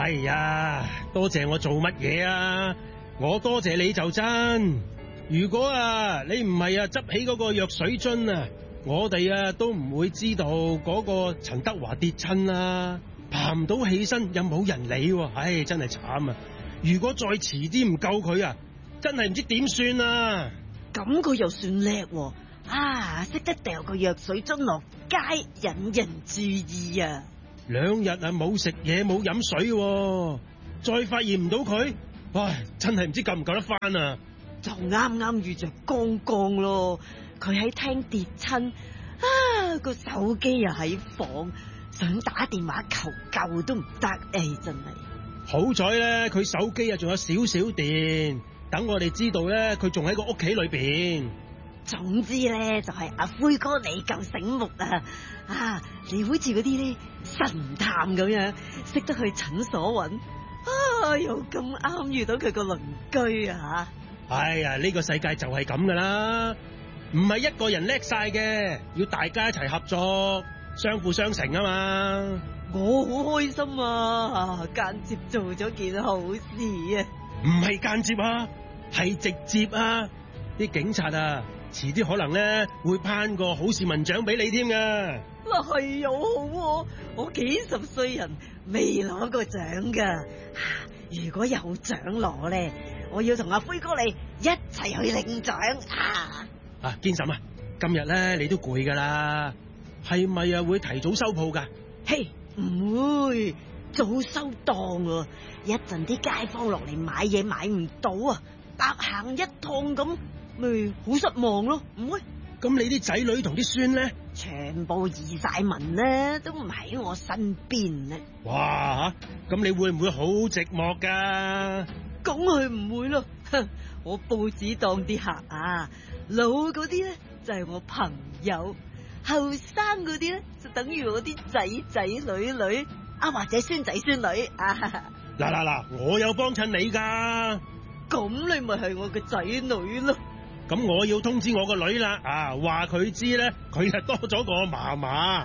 哎呀，多謝我做乜嘢啊？我多謝你就真。如果你唔係執起嗰個藥水樽啊，我哋都唔會知道嗰個陳德華跌親啦，爬唔到起身又冇人理喎。唉，真係慘啊！如果再遲啲唔救佢啊，真係唔知點算啊！ 咁佢又算叻喎，識得掉個藥水樽落街，引人注意啊！2日冇食嘢冇飲水喎，再發現唔到佢，唉，真係唔知救唔救得翻啊！ 就啱啱遇着剛剛咯，佢喺廳跌親，個手機又喺房，想打電話求救都唔得，真係好彩咧，佢手機仲有少少電，等我哋知道咧，佢仲喺個屋企裏邊。 總之咧，就係阿灰哥你夠醒目啊！你好似嗰啲咧神探咁樣，識得去診所揾，又咁啱遇到佢個鄰居啊！ 哎呀，呢個世界就係咁噶啦，唔係一個人叻晒嘅，要大家一齊合作，相輔相成啊嘛！ 我好開心啊，間接做咗件好事啊！ 唔係間接啊，係直接啊！啲警察遲啲可能咧會頒個好市民獎俾你添噶。 係又好，我幾十歲人未攞過獎噶，如果有獎攞咧，我要同阿灰哥你一齊去領獎堅嬸啊，今日咧你都攰噶啦，係咪會提早收鋪噶？ 嘿，唔會早收檔，一陣啲街坊落嚟買嘢買唔到白行一趟咁，咪好失望咯，唔會？ 咁你啲仔女同啲孫咧， 全部移晒民咧，都唔喺我身邊咧。 哇，咁你會唔會好寂寞噶？ 梗係唔會咯，我報紙檔啲客老嗰啲咧就係我朋友，後生嗰啲咧就等於我啲仔仔女女或者孫仔孫女嗱，我有幫襯你噶， 咁你咪係我嘅仔女咯。 咁我要通知我個女啦，話佢知咧，佢係多咗個嫲嫲。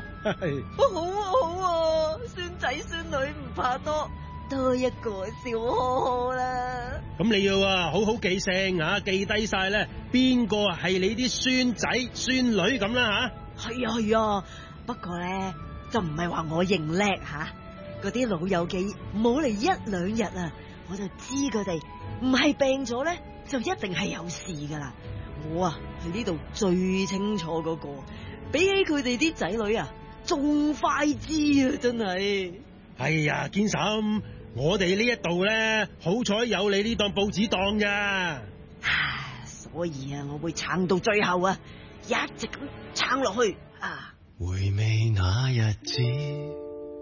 好孫仔孫女唔怕多一個笑呵呵啦。 咁你要好好記性記低晒咧，邊個係你啲孫仔孫女咁啦係啊，不過咧就唔係話我認叻嗰啲老友記冇嚟1-2日我就知佢哋唔係病咗咧，就一定係有事噶啦。我喺呢度最清楚嗰個，比起佢哋啲仔女仲快知真係。 哎呀，堅嬸，我哋呢一度咧，好彩有你呢檔報紙檔噶， 所以我會撐到最後一直咁撐落去回味那日子。